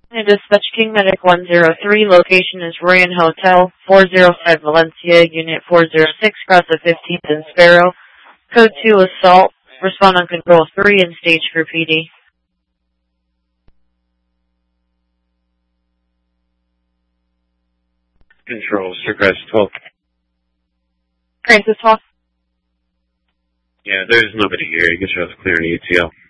Dispatch King Medic 103, location is Royan Hotel, 405 Valencia, Unit 406, cross the 15th and Sparrow. Code 2, assault. Respond on control 3 and stage for PD. Control, Sir Crisis 12. Crisis 12. Yeah, there's nobody here. You can show us clear in ETL.